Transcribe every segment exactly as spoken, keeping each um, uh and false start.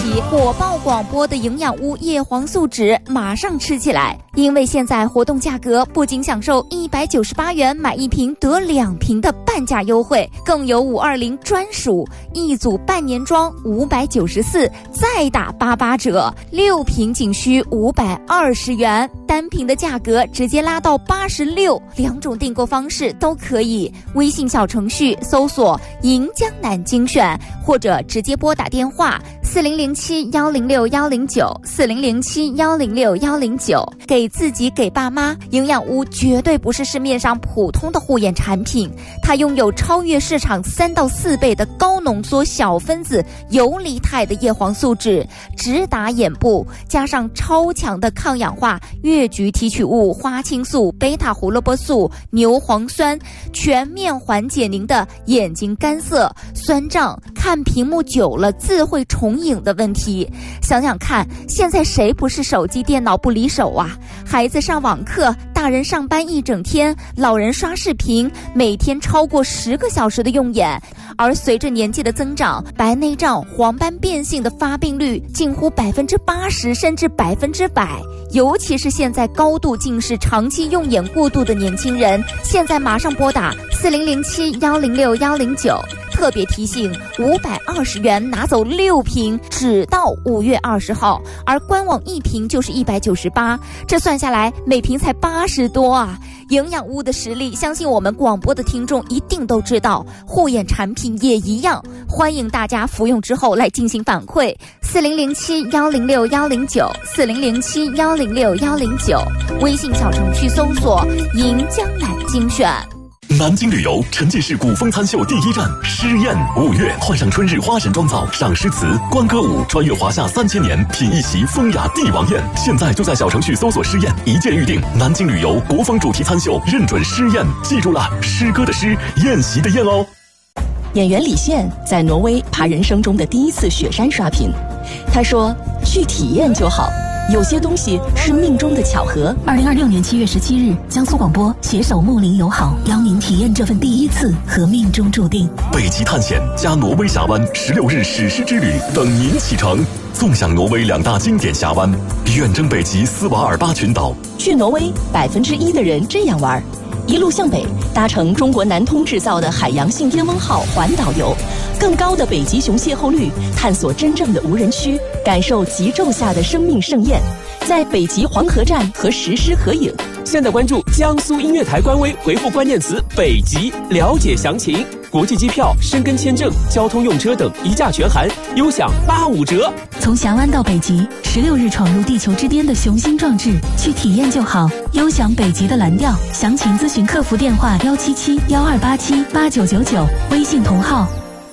题，火爆广播的营养屋叶黄素酯马上吃起来，因为现在活动价格不仅享受一百九十八元买一瓶得两瓶的半价优惠，更有五二零专属一组半年装五百九十四再打八八折，六瓶仅需五百二十元，单瓶的价格直接拉到八十六，两种订购方式都可以，微信小程序搜索银江南精选，或者直接拨打电话四零零七幺零六幺零九四零零七幺零六幺零九。给自己给爸妈，营养屋绝对不是市面上普通的护眼产品，它拥有超越市场三到四倍的高浓缩小分子游离态的叶黄素酯，直达眼部，加上超强的抗氧化越橘提取物、花青素、贝塔胡萝卜素、牛磺酸，全面缓解您的眼睛干涩、酸胀、看屏幕久了字会重影的问题。想想看，现在谁不是手机电脑不离手啊？孩子上网课，大人上班一整天，老人刷视频，每天超过十个小时的用眼。而随着年纪的增长，白内障、黄斑变性的发病率近乎百分之八十甚至百分之百，尤其是现在高度近视、长期用眼过度的年轻人，现在马上拨打四零零七幺零六幺零九。特别提醒，五百二十元拿走六瓶，只到五月二十号，而官网一瓶就是一百九十八，这算下来每瓶才八十多啊！营养屋的实力，相信我们广播的听众一定都知道，护眼产品也一样，欢迎大家服用之后来进行反馈。四零零七幺零六幺零九四零零七幺零六幺零九，微信小程序搜索银江南精选。 南京旅游沉浸式古风餐秀第一站诗宴，五月换上春日花神妆造，赏诗词、观歌舞，穿越华夏三千年，品一席风雅帝王宴。现在就在小程序搜索诗宴，一键预定。南京旅游国风主题餐秀，认准诗宴，记住了，诗歌的诗，宴席的宴哦。 演员李现在挪威爬人生中的第一次雪山刷屏，他说：“去体验就好。”有些东西是命中的巧合。 二零二六年七月十七日，江苏广播携手睦邻友好，邀您体验这份第一次和命中注定。 北极探险加挪威峡湾十六日史诗之旅等您启程，纵享挪威两大经典峡湾，远征北极斯瓦尔巴群岛。 去挪威，百分之一的人这样玩：一路向北，搭乘中国南通制造的海洋性燕翁号环岛游，更高的北极熊邂逅率，探索真正的无人区，感受极昼下的生命盛宴，在北极黄河站和石狮合影。 现在关注江苏音乐台官微，回复关键词北极了解详情。国际机票、申根签证、交通用车等一价全含，优享八五折。 从峡湾到北极，十六日闯入地球之巅的雄心壮志，去体验就好，优享北极的蓝调。详情咨询客服电话幺七七幺二八七八九九九，微信同号。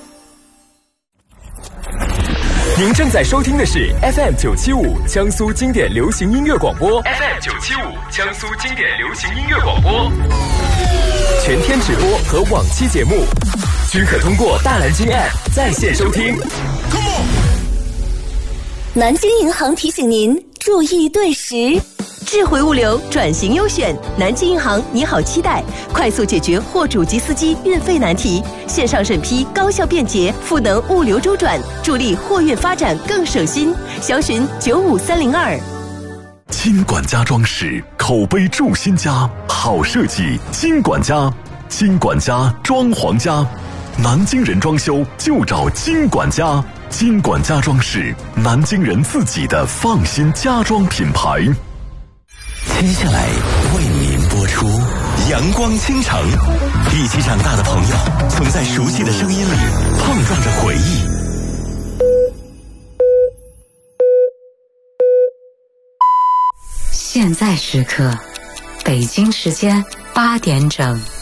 您正在收听的是 F M 九七五江苏经典流行音乐广播 ，F M 九七五江苏经典流行音乐广播，全天直播和往期节目均可通过大蓝鲸 App 在线收听。 南京银行提醒您注意对时。智慧物流转型优选，南京银行你好期待，快速解决货主及司机运费难题，线上审批高效便捷，赋能物流周转，助力货运发展更省心。详询九五三零二。 金管家装饰，口碑筑新家，好设计金管家，金管家装潢家，南京人装修就找金管家，金管家装饰，南京人自己的放心家装品牌。 接下来为您播出阳光倾城，一起长大的朋友总在熟悉的声音里碰撞着回忆。 现在时刻，北京时间八点整。